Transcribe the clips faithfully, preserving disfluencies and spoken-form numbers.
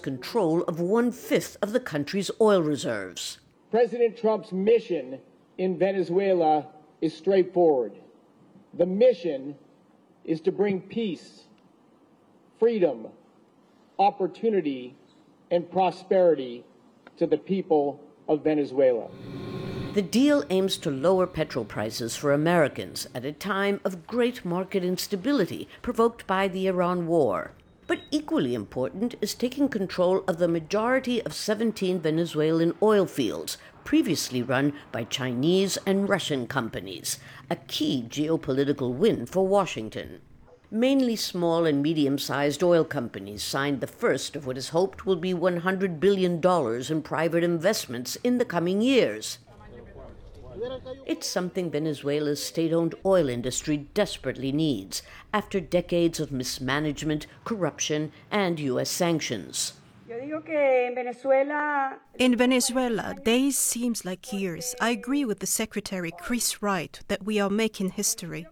control of one-fifth of the country's oil reserves. President Trump's mission in Venezuela is straightforward. The mission is to bring peace, freedom, opportunity, and prosperity to the people of Venezuela. The deal aims to lower petrol prices for Americans at a time of great market instability provoked by the Iran war. But equally important is taking control of the majority of seventeen Venezuelan oil fields, previously run by Chinese and Russian companies, a key geopolitical win for Washington. Mainly small and medium-sized oil companies signed the first of what is hoped will be one hundred billion dollars in private investments in the coming years. It's something Venezuela's state-owned oil industry desperately needs after decades of mismanagement, corruption, and U S sanctions. In Venezuela, days seems like years. I agree with the Secretary Chris Wright that we are making history.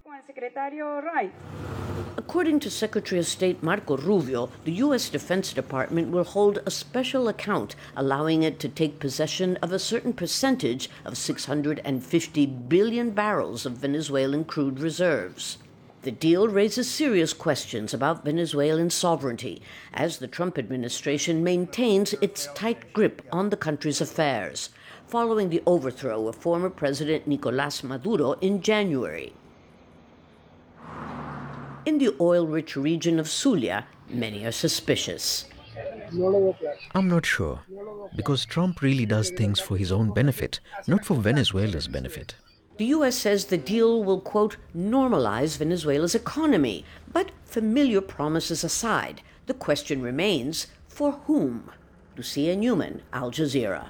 According to Secretary of State Marco Rubio, the U S Defense Department will hold a special account allowing it to take possession of a certain percentage of six hundred fifty billion barrels of Venezuelan crude reserves. The deal raises serious questions about Venezuelan sovereignty, as the Trump administration maintains its tight grip on the country's affairs, following the overthrow of former President Nicolás Maduro in January. In the oil-rich region of Zulia, many are suspicious. I'm not sure, because Trump really does things for his own benefit, not for Venezuela's benefit. The U S says the deal will, quote, normalize Venezuela's economy. But familiar promises aside, the question remains, for whom? Lucia Newman, Al Jazeera.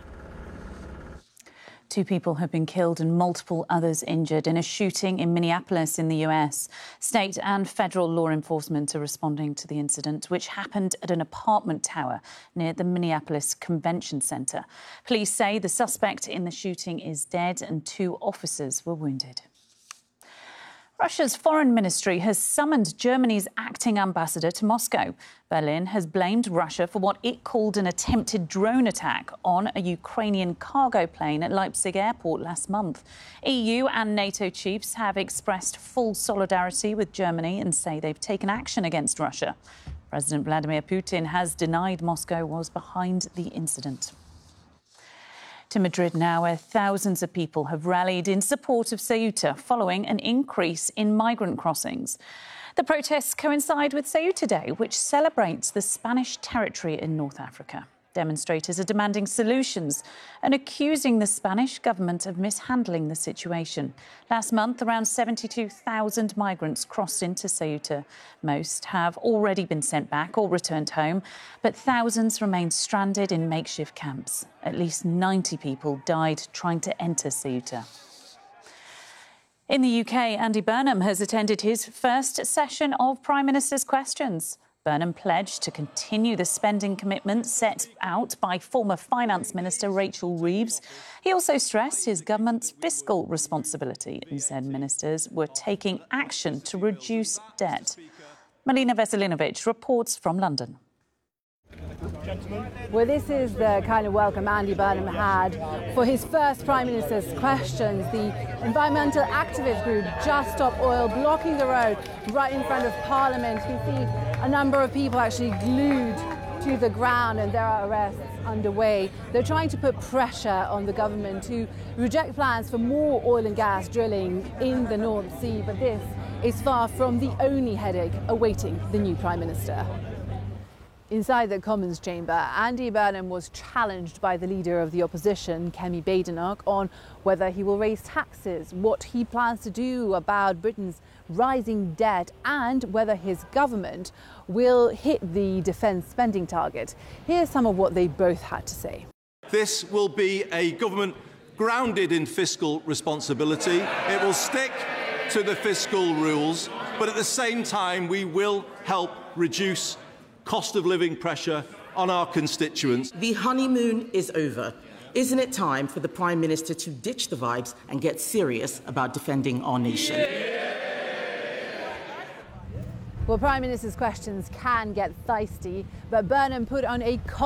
Two people have been killed and multiple others injured in a shooting in Minneapolis in the U S. State and federal law enforcement are responding to the incident, which happened at an apartment tower near the Minneapolis Convention Center. Police say the suspect in the shooting is dead and two officers were wounded. Russia's foreign ministry has summoned Germany's acting ambassador to Moscow. Berlin has blamed Russia for what it called an attempted drone attack on a Ukrainian cargo plane at Leipzig airport last month. E U and NATO chiefs have expressed full solidarity with Germany and say they've taken action against Russia. President Vladimir Putin has denied Moscow was behind the incident. To Madrid now, where thousands of people have rallied in support of Ceuta following an increase in migrant crossings. The protests coincide with Ceuta Day, which celebrates the Spanish territory in North Africa. Demonstrators are demanding solutions and accusing the Spanish government of mishandling the situation. Last month, around seventy-two thousand migrants crossed into Ceuta. Most have already been sent back or returned home, but thousands remain stranded in makeshift camps. At least ninety people died trying to enter Ceuta. In the U K, Andy Burnham has attended his first session of Prime Minister's Questions. Burnham pledged to continue the spending commitment set out by former Finance Minister Rachel Reeves. He also stressed his government's fiscal responsibility and said ministers were taking action to reduce debt. Melina Veselinovic reports from London. Well, this is the kind of welcome Andy Burnham had for his first Prime Minister's Questions. The environmental activist group Just Stop Oil blocking the road right in front of Parliament. You see a number of people actually glued to the ground, and there are arrests underway. They're trying to put pressure on the government to reject plans for more oil and gas drilling in the North Sea. But this is far from the only headache awaiting the new Prime Minister. Inside the Commons chamber, Andy Burnham was challenged by the leader of the opposition, Kemi Badenoch, on whether he will raise taxes, what he plans to do about Britain's rising debt, and whether his government will hit the defence spending target. Here's some of what they both had to say. This will be a government grounded in fiscal responsibility. It will stick to the fiscal rules, but at the same time we will help reduce cost of living pressure on our constituents. The honeymoon is over. Isn't it time for the Prime Minister to ditch the vibes and get serious about defending our nation? Well, Prime Minister's Questions can get feisty, but Burnham put on a